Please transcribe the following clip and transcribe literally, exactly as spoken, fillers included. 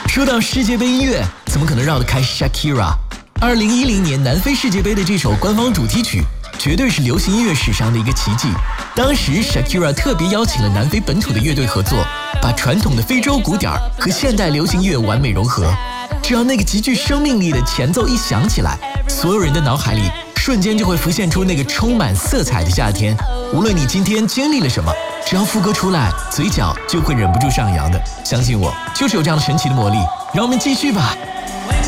说到世界杯音乐，怎么可能绕得开 Shakira？ 二零一零年南非世界杯的这首官方主题曲，绝对是流行音乐史上的一个奇迹。当时 Shakira 特别邀请了南非本土的乐队合作，把传统的非洲鼓点和现代流行乐完美融合。只要那个极具生命力的前奏一响起来，所有人的脑海里瞬间就会浮现出那个充满色彩的夏天。无论你今天经历了什么，只要副歌出来，嘴角就会忍不住上扬的。相信我，就是有这样神奇的魔力。让我们继续吧。